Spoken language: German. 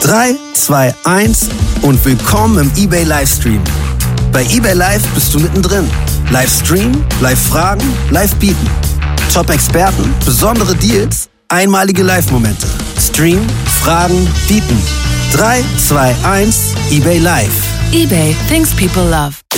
3, 2, 1 und willkommen im eBay Livestream. Bei eBay Live bist du mittendrin. Livestream, Live-Fragen, Live-Bieten. Top-Experten, besondere Deals, einmalige Live-Momente. Stream, Fragen, Bieten. 3, 2, 1, eBay Live. eBay, things people love.